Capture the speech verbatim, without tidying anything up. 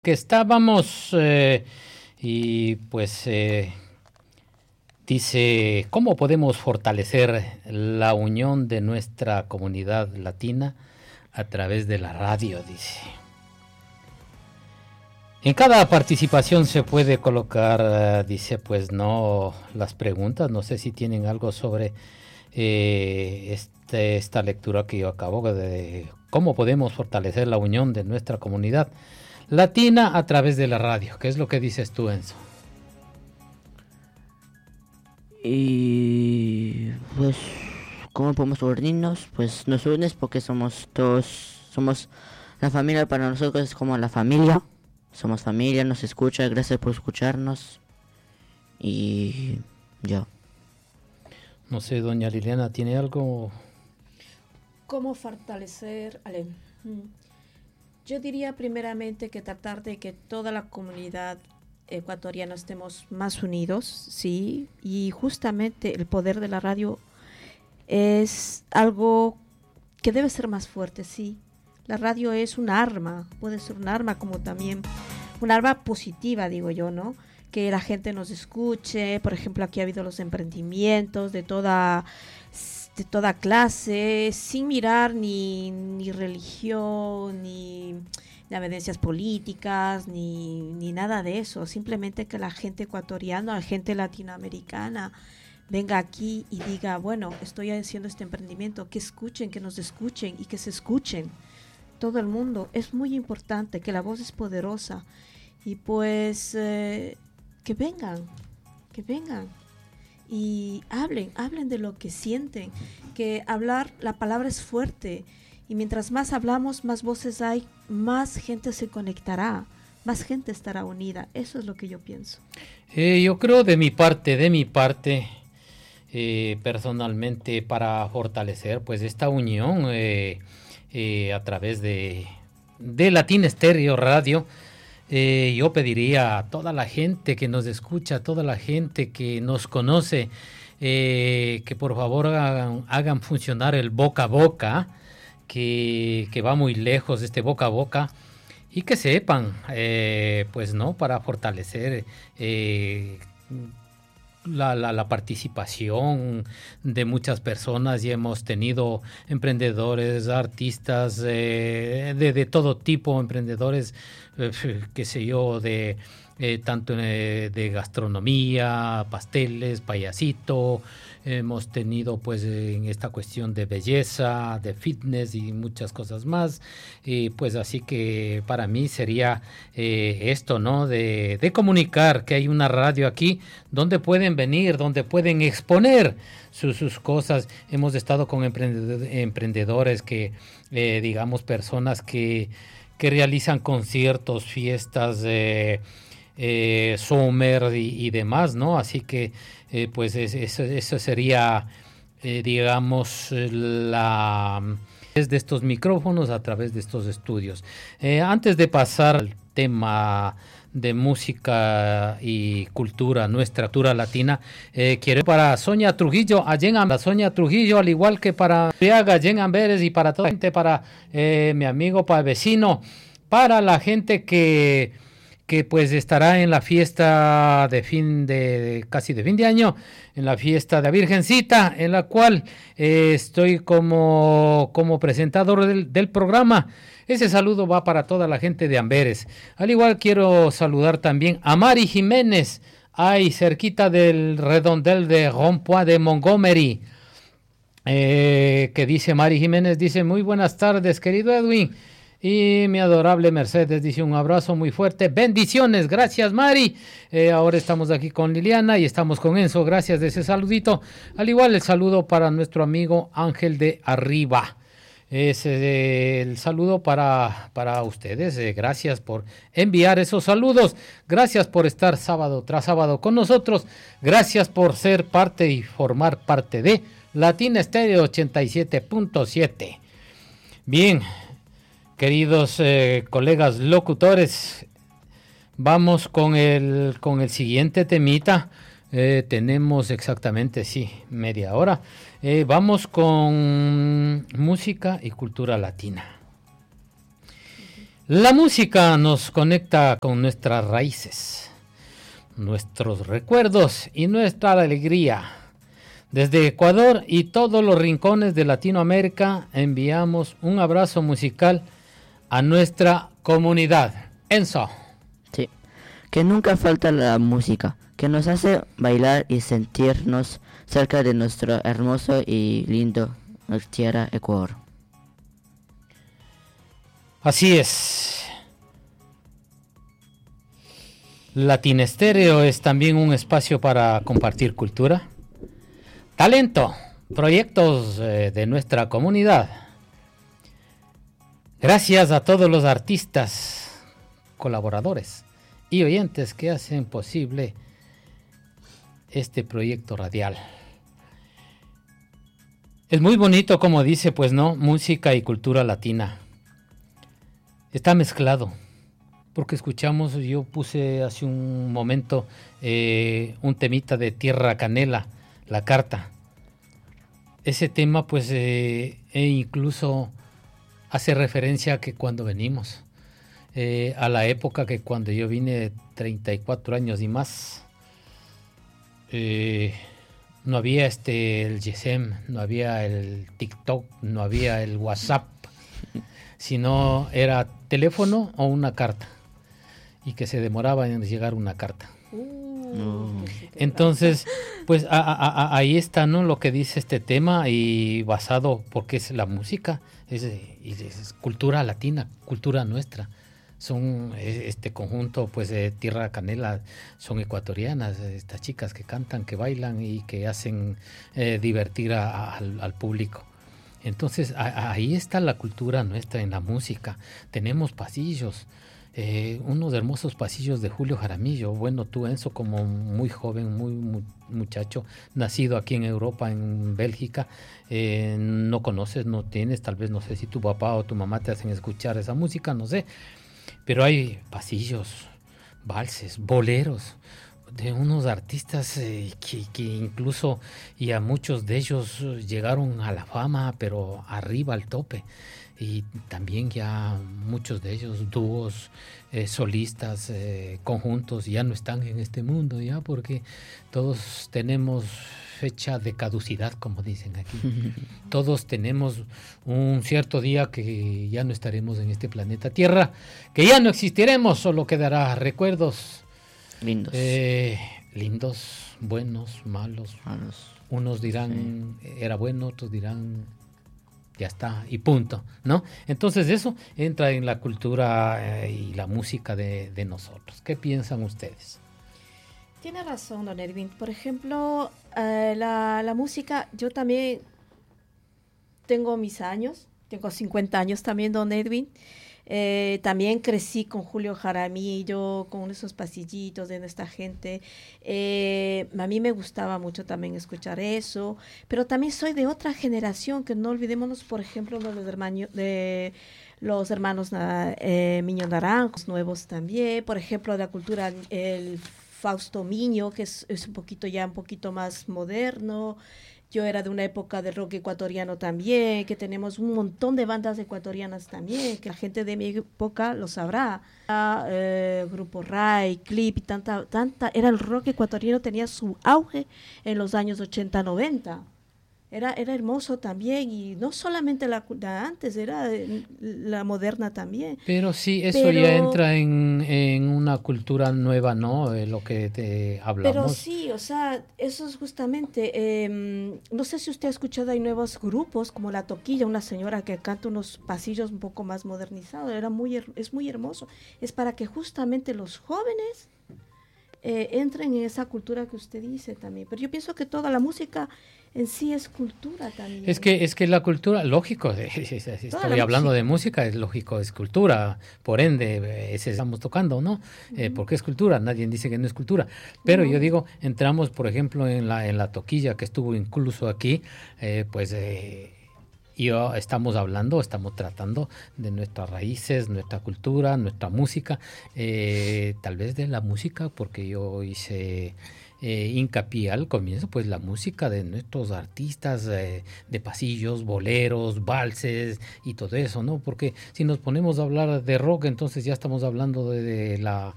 Que estábamos eh, y pues eh, dice, ¿cómo podemos fortalecer la unión de nuestra comunidad latina a través de la radio? Dice. En cada participación se puede colocar, uh, dice, pues no, las preguntas. No sé si tienen algo sobre eh, este, esta lectura que yo acabo de cómo podemos fortalecer la unión de nuestra comunidad latina a través de la radio. ¿Qué es lo que dices tú, Enzo? Y pues, ¿cómo podemos unirnos? Pues nos unes porque somos todos, somos la familia, para nosotros es como la familia. Somos familia, nos escucha, gracias por escucharnos. Y ya. No sé, doña Liliana, ¿tiene algo? ¿Cómo fortalecer? Ale, yo diría primeramente que tratar de que toda la comunidad ecuatoriana estemos más unidos, sí, y justamente el poder de la radio es algo que debe ser más fuerte, sí. La radio es un arma, puede ser un arma como también, un arma positiva, digo yo, ¿no? Que la gente nos escuche. Por ejemplo, aquí ha habido los emprendimientos de toda, de toda clase, sin mirar ni, ni religión, ni, ni evidencias políticas, ni, ni nada de eso. Simplemente que la gente ecuatoriana, la gente latinoamericana venga aquí y diga, bueno, estoy haciendo este emprendimiento, que escuchen, que nos escuchen y que se escuchen. Todo el mundo, es muy importante, que la voz es poderosa y pues eh, que vengan, que vengan y hablen, hablen de lo que sienten, que hablar, la palabra es fuerte y mientras más hablamos, más voces hay, más gente se conectará, más gente estará unida. Eso es lo que yo pienso. Eh, yo creo de mi parte, de mi parte, eh, personalmente, para fortalecer pues esta unión, eh, Eh, a través de, de Latina Estéreo Radio, eh, yo pediría a toda la gente que nos escucha, a toda la gente que nos conoce, eh, que por favor hagan, hagan funcionar el boca a boca, que, que va muy lejos este boca a boca, y que sepan, eh, pues no, para fortalecer eh, La, la, la participación de muchas personas, y hemos tenido emprendedores, artistas eh, de, de todo tipo, emprendedores, eh, qué sé yo, de eh, tanto eh, de gastronomía, pasteles, payasito. Hemos tenido pues en esta cuestión de belleza, de fitness y muchas cosas más. Y pues así que para mí sería eh, esto, ¿no? De, de comunicar que hay una radio aquí donde pueden venir, donde pueden exponer sus, sus cosas. Hemos estado con emprendedores que, eh, digamos, personas que, que realizan conciertos, fiestas, eh, eh, summer y, y demás, ¿no? Así que Eh, pues es, eso, eso sería, eh, digamos, la de estos micrófonos a través de estos estudios. Eh, antes de pasar al tema de música y cultura, nuestra cultura latina, eh, quiero para Sonia Trujillo, allá en Sonia Trujillo, al igual que para Riaga, allá en Amberes, y para toda la gente, para eh, mi amigo, para el vecino, para la gente que que pues estará en la fiesta de fin de, de casi de fin de año, en la fiesta de la Virgencita, en la cual eh, estoy como, como presentador del, del programa. Ese saludo va para toda la gente de Amberes. Al igual quiero saludar también a Mari Jiménez, ahí cerquita del redondel de Rompois de Montgomery, eh, que dice Mari Jiménez, dice, muy buenas tardes, querido Edwin. Y mi adorable Mercedes dice, un abrazo muy fuerte, bendiciones, gracias Mari. Eh, ahora estamos aquí con Liliana y estamos con Enzo, gracias de ese saludito. Al igual el saludo para nuestro amigo Ángel de Arriba. Es eh, el saludo para, para ustedes, eh, gracias por enviar esos saludos, gracias por estar sábado tras sábado con nosotros, gracias por ser parte y formar parte de Latina Estéreo ochenta y siete punto siete. Bien, queridos eh, colegas locutores, vamos con el, con el siguiente temita. Eh, tenemos exactamente, sí, media hora. Eh, vamos con música y cultura latina. La música nos conecta con nuestras raíces, nuestros recuerdos y nuestra alegría. Desde Ecuador y todos los rincones de Latinoamérica enviamos un abrazo musical a nuestra comunidad. Enzo. Sí, que nunca falta la música, que nos hace bailar y sentirnos cerca de nuestro hermoso y lindo tierra Ecuador. Así es. Latinestéreo es también un espacio para compartir cultura, talento, proyectos eh, de nuestra comunidad. Gracias a todos los artistas, colaboradores y oyentes que hacen posible este proyecto radial. Es muy bonito, como dice, pues no, música y cultura latina. Está mezclado, porque escuchamos, yo puse hace un momento eh, un temita de Tierra Canela, La Carta. Ese tema pues eh, e incluso hace referencia a que cuando venimos, eh, a la época que cuando yo vine, treinta y cuatro años y más, eh, no había este el G S M, no había el TikTok, no había el WhatsApp, sino era teléfono o una carta, y que se demoraba en llegar una carta. Uh, Entonces, pues a, a, a, ahí está, ¿no?, lo que dice este tema, y basado, porque es la música, es, es, es cultura latina, cultura nuestra. Son este conjunto, pues de Tierra Canela, son ecuatorianas, estas chicas que cantan, que bailan y que hacen eh, divertir a, a, al, al público. Entonces a, ahí está la cultura nuestra en la música. Tenemos pasillos, eh, unos hermosos pasillos de Julio Jaramillo. Bueno, tú, Enzo, como muy joven, muy, muy muchacho, nacido aquí en Europa, en Bélgica, eh, no conoces, no tienes, tal vez no sé si tu papá o tu mamá te hacen escuchar esa música, no sé, pero hay pasillos, valses, boleros de unos artistas eh, que, que incluso, y a muchos de ellos llegaron a la fama, pero arriba al tope, y también ya muchos de ellos dúos, eh, solistas, eh, conjuntos, ya no están en este mundo, ya, porque todos tenemos fecha de caducidad, como dicen aquí. Todos tenemos un cierto día que ya no estaremos en este planeta Tierra, que ya no existiremos, solo quedará recuerdos lindos, eh, lindos, buenos, malos. malos. Unos dirán sí, era bueno, otros dirán ya está y punto, ¿no? Entonces eso entra en la cultura eh, y la música de, de nosotros. ¿Qué piensan ustedes? Tiene razón, don Erwin. Por ejemplo, eh, la, la música, yo también tengo mis años, tengo cincuenta años también, don Erwin. Eh, también crecí con Julio Jaramillo, con esos pasillitos de nuestra gente. Eh, a mí me gustaba mucho también escuchar eso, pero también soy de otra generación, que no olvidémonos, por ejemplo, de los hermanos, de los hermanos eh, Miño Naranjos, nuevos también, por ejemplo, de la cultura, el Fausto Miño, que es, es un poquito ya un poquito más moderno. Yo era de una época del rock ecuatoriano también, que tenemos un montón de bandas ecuatorianas también, que la gente de mi época lo sabrá. Eh, Grupo Ray, Clip y tanta, tanta, era el rock ecuatoriano, tenía su auge en los años ochenta, noventa. Era, era hermoso también, y no solamente la, la antes, era la moderna también. Pero sí, eso pero, ya entra en, en una cultura nueva, ¿no? Eh, lo que te hablamos. Pero sí, o sea, eso es justamente, eh, no sé si usted ha escuchado, hay nuevos grupos como La Toquilla, una señora que canta unos pasillos un poco más modernizados, era muy, es muy hermoso. Es para que justamente los jóvenes eh, entren en esa cultura que usted dice también. Pero yo pienso que toda la música en sí es cultura también. Es que es que la cultura, lógico, estoy hablando música. de música, es lógico, es cultura, por ende, ese estamos tocando, ¿no? Uh-huh. Eh, porque es cultura, nadie dice que no es cultura. Pero uh-huh. yo digo, entramos, por ejemplo, en la en la Toquilla, que estuvo incluso aquí, eh, pues eh, yo estamos hablando, estamos tratando de nuestras raíces, nuestra cultura, nuestra música, eh, tal vez de la música, porque yo hice eh, hincapié al comienzo, pues la música de nuestros artistas eh, de pasillos, boleros, valses y todo eso, ¿no? Porque si nos ponemos a hablar de rock, entonces ya estamos hablando de, de la